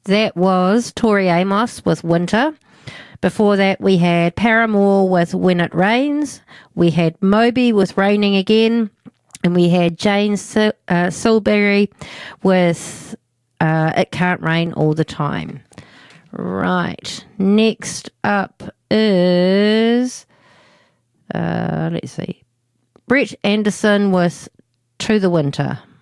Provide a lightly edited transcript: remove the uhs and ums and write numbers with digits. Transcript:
That was Tori Amos with Winter. Before that, we had Paramore with When It Rains. We had Moby with Raining Again. And we had Jane Silberry with It Can't Rain All the Time. Right. Next up is, let's see, Brett Anderson with To the Winter.